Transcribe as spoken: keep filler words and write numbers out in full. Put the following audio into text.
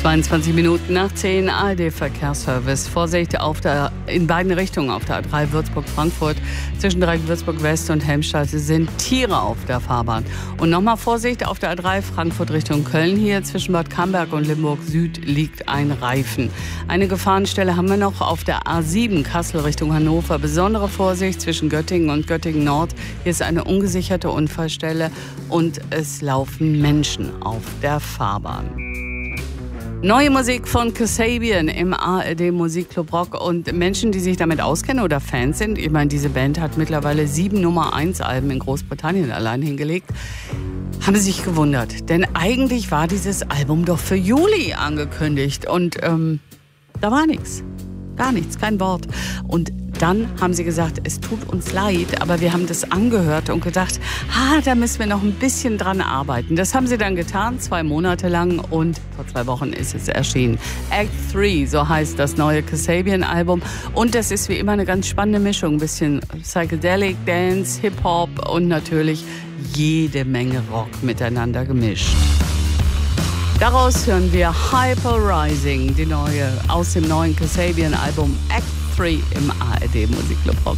zweiundzwanzig Minuten nach zehn, A R D-Verkehrsservice. Vorsicht auf der, in beiden Richtungen auf der A drei Würzburg-Frankfurt. Zwischen direkt Würzburg-West und Helmstadt sind Tiere auf der Fahrbahn. Und nochmal Vorsicht auf der A drei Frankfurt Richtung Köln. Hier zwischen Bad Camberg und Limburg Süd liegt ein Reifen. Eine Gefahrenstelle haben wir noch auf der A sieben Kassel Richtung Hannover. Besondere Vorsicht zwischen Göttingen und Göttingen Nord. Hier ist eine ungesicherte Unfallstelle und es laufen Menschen auf der Fahrbahn. Neue Musik von Kasabian im A R D Musikclub Rock und Menschen, die sich damit auskennen oder Fans sind. Ich meine, diese Band hat mittlerweile sieben Nummer eins Alben in Großbritannien allein hingelegt. Haben sich gewundert, denn eigentlich war dieses Album doch für Juli angekündigt und ähm, da war nichts. Gar nichts, kein Wort. Und dann haben sie gesagt, es tut uns leid, aber wir haben das angehört und gedacht, ah, da müssen wir noch ein bisschen dran arbeiten. Das haben sie dann getan, zwei Monate lang und vor zwei Wochen ist es erschienen. Act drei, so heißt das neue Kasabian-Album. Und das ist wie immer eine ganz spannende Mischung. Ein bisschen Psychedelic, Dance, Hip-Hop und natürlich jede Menge Rock miteinander gemischt. Daraus hören wir Hyper Rising, die neue, aus dem neuen Kasabian-Album Act drei im A R D Musikclub Rock.